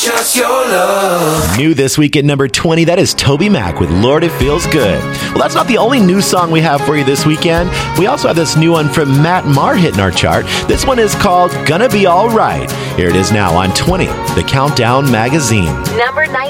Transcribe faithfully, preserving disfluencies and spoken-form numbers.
Just your love. New this week at number twenty, that is Toby Mac with Lord It Feels Good. Well, that's not the only new song we have for you this weekend. We also have this new one from Matt Maher hitting our chart. This one is called Gonna Be Alright. Here it is now on twenty, The Countdown Magazine. Number nine.